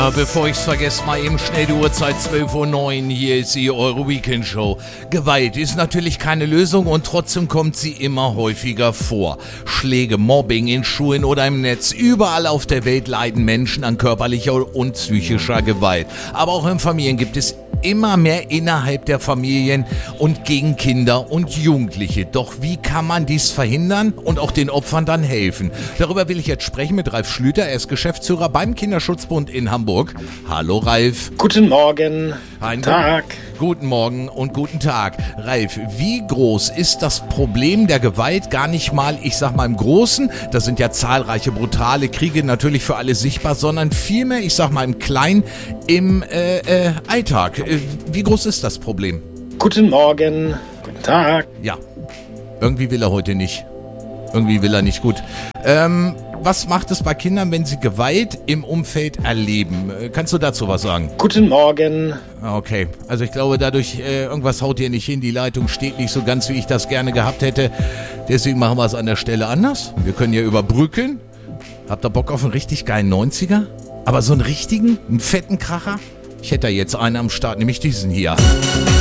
Bevor ich's vergesse, mal eben schnell die Uhrzeit 12:09 Uhr. Hier ist sie, eure Weekend-Show. Gewalt ist natürlich keine Lösung und trotzdem kommt sie immer häufiger vor. Schläge, Mobbing in Schulen oder im Netz. Überall auf der Welt leiden Menschen an körperlicher und psychischer Gewalt. Aber auch in Familien gibt es immer mehr innerhalb der Familien und gegen Kinder und Jugendliche. Doch wie kann man dies verhindern und auch den Opfern dann helfen? Darüber will ich jetzt sprechen mit Ralf Schlüter. Er ist Geschäftsführer beim Kinderschutzbund in Hamburg. Hallo Ralf. Guten Morgen. Einen Tag. Guten Morgen und guten Tag. Ralf, wie groß ist das Problem der Gewalt gar nicht mal, ich sag mal im Großen, das sind ja zahlreiche brutale Kriege natürlich für alle sichtbar, sondern vielmehr, ich sag mal im Kleinen, im Alltag. Wie groß ist das Problem? Guten Morgen. Guten Tag. Ja, irgendwie will er heute nicht. Irgendwie will er nicht gut. Was macht es bei Kindern, wenn sie Gewalt im Umfeld erleben? Kannst du dazu was sagen? Guten Morgen. Okay, also ich glaube dadurch, irgendwas haut hier nicht hin. Die Leitung steht nicht so ganz, wie ich das gerne gehabt hätte. Deswegen machen wir es an der Stelle anders. Wir können ja überbrücken. Habt ihr Bock auf einen richtig geilen 90er? Aber so einen richtigen, einen fetten Kracher? Ich hätte da jetzt einen am Start, nämlich diesen hier.